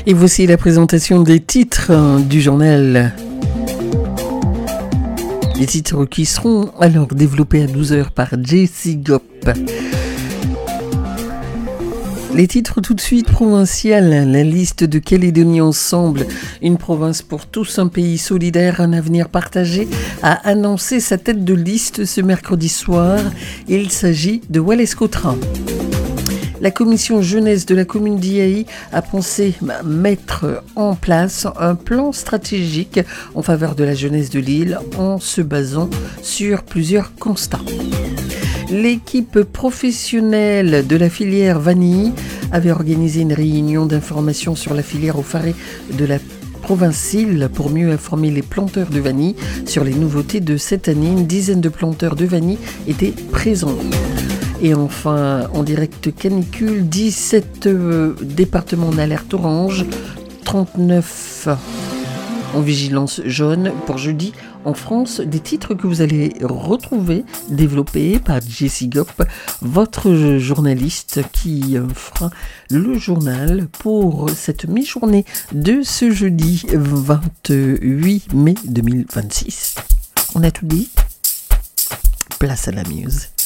Et voici la présentation des titres du journal. Les titres qui seront alors développés à 12h par Jessie Gop. Les titres tout de suite provinciales. La liste de Calédonie Ensemble, une province pour tous, un pays solidaire, un avenir partagé, a annoncé sa tête de liste ce mercredi soir. Il s'agit de Wallace Cottrin. La commission jeunesse de la commune d'Iaï a pensé mettre en place un plan stratégique en faveur de la jeunesse de l'île en se basant sur plusieurs constats. L'équipe professionnelle de la filière vanille avait organisé une réunion d'information sur la filière au Faré de la provinciale pour mieux informer les planteurs de vanille sur les nouveautés de cette année. Une dizaine de planteurs de vanille étaient présents. Et enfin, en direct canicule, 17 départements en alerte orange, 39 en vigilance jaune pour jeudi en France. Des titres que vous allez retrouver développés par Jessie Gop, votre journaliste qui fera le journal pour cette mi-journée de ce jeudi 28 mai 2026. On a tout dit. Place à la muse.